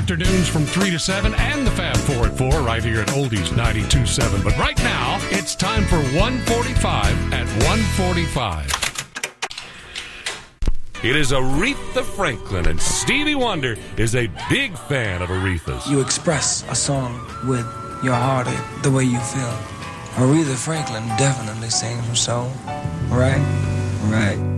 afternoons from 3 to 7 and the Fab 4 at 4 right here at Oldies 92.7. But right now, it's time for 145 at 145. It is Aretha Franklin, and Stevie Wonder is a big fan of Aretha's. You express a song with your heart, the way you feel. Aretha Franklin definitely sings her soul. Right? Right.